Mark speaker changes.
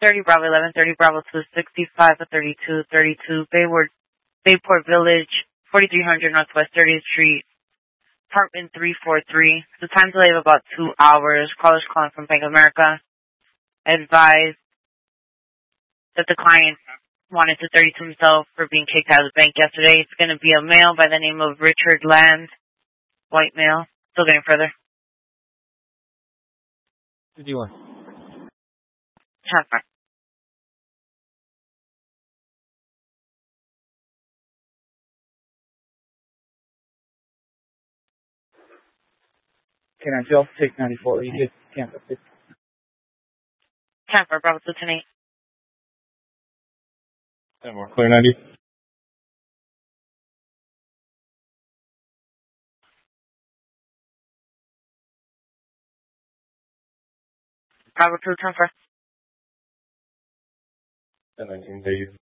Speaker 1: 30 Bravo 11, 30 Bravo 2, 65 to 32, 32 Bayport Village, 4300 Northwest 30th Street, apartment 343. The time delay of about 2 hours. Callers calling from Bank of America. Advised that the client wanted to 32 himself for being kicked out of the bank yesterday. It's going to be a male by the name of Richard Land, white male. Still getting further.
Speaker 2: 51.
Speaker 1: Have fun.
Speaker 2: Can I still take 94? You just can't.
Speaker 1: Time for Bravo 2 tonight.
Speaker 3: 10 more. Clear 90.
Speaker 1: Bravo 2, time for
Speaker 3: 10 19 days.